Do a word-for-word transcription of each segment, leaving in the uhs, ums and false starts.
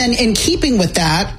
then in keeping with that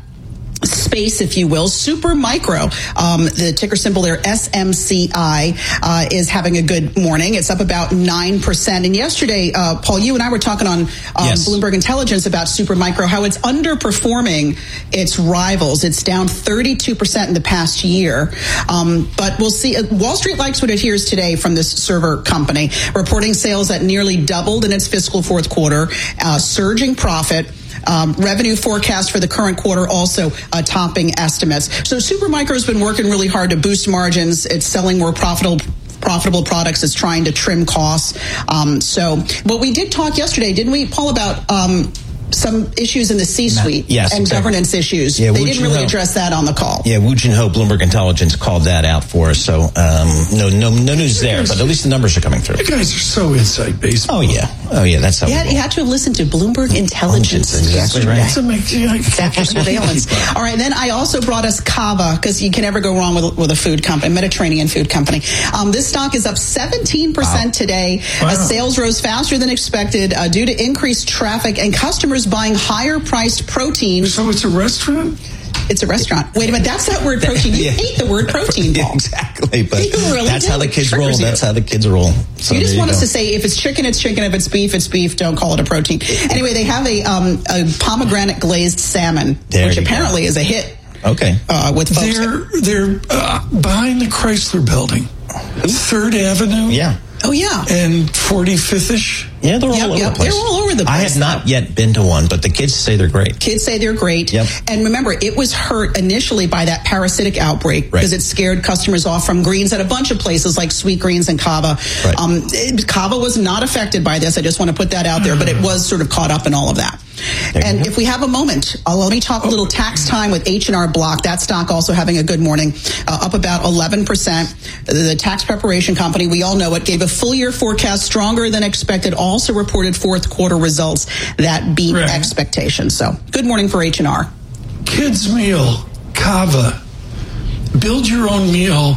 space, if you will, Supermicro, um, the ticker symbol there, S M C I, uh, is having a good morning. It's up about nine percent. And yesterday, uh, Paul, you and I were talking on um, yes. Bloomberg Intelligence about Supermicro, how it's underperforming its rivals. It's down thirty-two percent in the past year. Um, but we'll see. Wall Street likes what it hears today from this server company, reporting sales that nearly doubled in its fiscal fourth quarter, uh, surging profit. Um, revenue forecast for the current quarter also uh, topping estimates. So Supermicro has been working really hard to boost margins. It's selling more profitable profitable products. It's trying to trim costs. Um, so, but we did talk yesterday, didn't we, Paul, about um, some issues in the C-suite yes, and exactly. governance issues. Yeah, they Woo didn't Jin really Ho. address that on the call. Yeah, Woo Jin Ho, Bloomberg Intelligence, called that out for us. So um, no, no, no news there, but at least the numbers are coming through. You guys are so inside baseball. Oh yeah, oh yeah, that's how. You had, you had to have listened to Bloomberg Intelligence. Exactly right. That's amazing. It's after surveillance. All right, then I also brought us Cava, because you can never go wrong with, with a food company, Mediterranean food company. Um, this stock is up seventeen percent wow. today. Wow. Uh, sales rose faster than expected uh, due to increased traffic and customers buying higher priced protein. So it's a restaurant? It's a restaurant. Wait a minute, that's that word protein. You yeah. hate the word protein, Paul. Exactly, but really that's do. how the kids Triggers roll. you. That's how the kids roll. So you just you want go. us to say, if it's chicken, it's chicken. If it's beef, it's beef. Don't call it a protein. Anyway, they have a, um, a pomegranate glazed salmon, there which you apparently go. is a hit. Okay. Uh, with folks. They're, they're uh, behind the Chrysler building. Third Avenue? Yeah. Oh, yeah. And forty-fifth-ish? Yeah, they're all yep, over yep. the place. They're all over the place. I have not yet been to one, but the kids say they're great. Kids say they're great. Yep. And remember, it was hurt initially by that parasitic outbreak because right. it scared customers off from greens at a bunch of places like Sweet Greens and Cava. Right. Um, it, Cava was not affected by this. I just want to put that out there, but it was sort of caught up in all of that. There And if we have a moment, uh, let me talk a little tax time with H and R Block. That stock also having a good morning, uh, up about eleven percent. The tax preparation company, we all know it, gave a full year forecast stronger than expected, also reported fourth quarter results that beat right. expectations. So good morning for H and R. Kids meal, Cava. Build your own meal.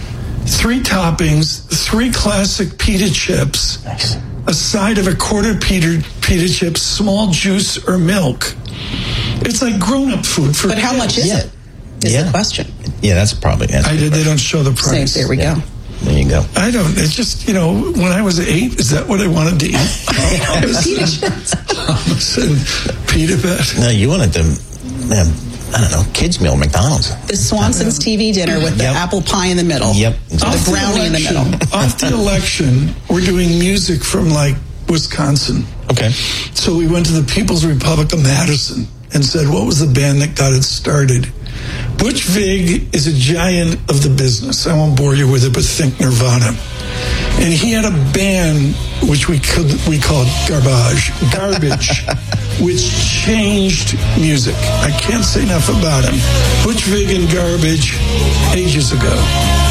Three toppings, three classic pita chips. Nice. A side of a quarter pita, pita chips, small juice or milk. It's like grown-up food for But how kids. much is Yeah. it? Is Yeah. the question. Yeah, that's probably. That's I did. They don't show the price. Same, there we Yeah. go. There you go. I don't. It's just, you know, when I was eight, is that what I wanted to eat? Hummus Pita and- chips. hummus and pita bread. No, you wanted to, man, I don't know, kids meal, McDonald's. The Swanson's T V dinner with the Yep. apple pie in the middle. Yep. The Off the brownie in the election- middle. Off the election, we're doing music from like Wisconsin. Okay. So we went to the People's Republic of Madison and said, what was the band that got it started? Butch Vig is a giant of the business. I won't bore you with it, but think Nirvana. And he had a band which we could we called Garbage, Garbage, which changed music. I can't say enough about him. Butch Vig and Garbage, ages ago.